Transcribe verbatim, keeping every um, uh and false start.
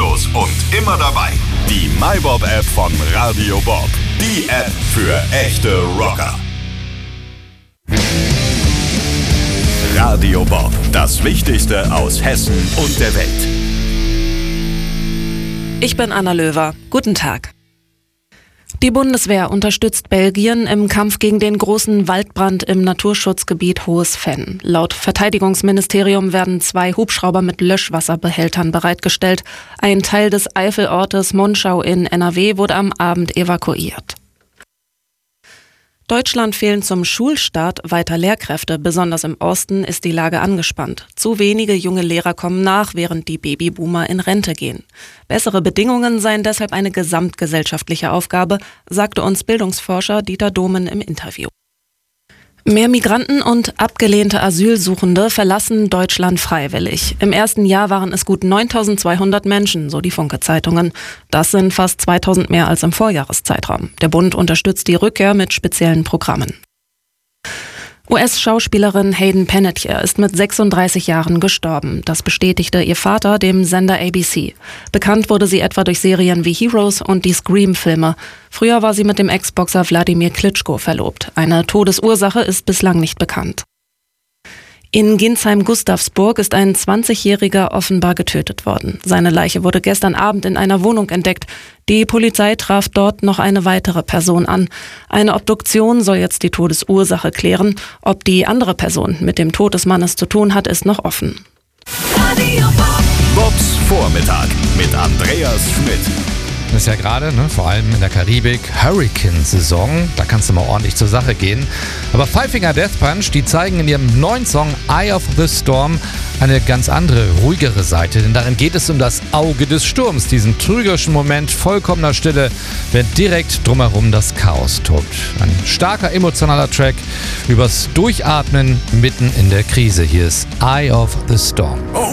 kostenlos und immer dabei. Die MyBob-App von Radio Bob. Die App für echte Rocker. Radio Bob. Das Wichtigste aus Hessen und der Welt. Ich bin Anna Löwer. Guten Tag. Die Bundeswehr unterstützt Belgien im Kampf gegen den großen Waldbrand im Naturschutzgebiet Hohes Venn. Laut Verteidigungsministerium werden zwei Hubschrauber mit Löschwasserbehältern bereitgestellt. Ein Teil des Eifelortes Monschau in N R W wurde am Abend evakuiert. Deutschland fehlen zum Schulstart weiter Lehrkräfte. Besonders im Osten ist die Lage angespannt. Zu wenige junge Lehrer kommen nach, während die Babyboomer in Rente gehen. Bessere Bedingungen seien deshalb eine gesamtgesellschaftliche Aufgabe, sagte uns Bildungsforscher Dieter Domen im Interview. Mehr Migranten und abgelehnte Asylsuchende verlassen Deutschland freiwillig. Im ersten Jahr waren es gut neuntausendzweihundert Menschen, so die Funke-Zeitungen. Das sind fast zweitausend mehr als im Vorjahreszeitraum. Der Bund unterstützt die Rückkehr mit speziellen Programmen. U S-Schauspielerin Hayden Panettiere ist mit sechsunddreißig Jahren gestorben. Das bestätigte ihr Vater dem Sender A B C. Bekannt wurde sie etwa durch Serien wie Heroes und die Scream-Filme. Früher war sie mit dem Ex-Boxer Wladimir Klitschko verlobt. Eine Todesursache ist bislang nicht bekannt. In Ginsheim-Gustavsburg ist ein zwanzigjähriger offenbar getötet worden. Seine Leiche wurde gestern Abend in einer Wohnung entdeckt. Die Polizei traf dort noch eine weitere Person an. Eine Obduktion soll jetzt die Todesursache klären. Ob die andere Person mit dem Tod des Mannes zu tun hat, ist noch offen. Bobs Vormittag mit Andreas Schmidt. Das ist ja gerade, ne, vor allem in der Karibik, Hurricane-Saison. Da kannst du mal ordentlich zur Sache gehen. Aber Five Finger Death Punch, die zeigen in ihrem neuen Song Eye of the Storm eine ganz andere, ruhigere Seite. Denn darin geht es um das Auge des Sturms, diesen trügerischen Moment vollkommener Stille, wenn direkt drumherum das Chaos tobt. Ein starker emotionaler Track übers Durchatmen mitten in der Krise. Hier ist Eye of the Storm. Oh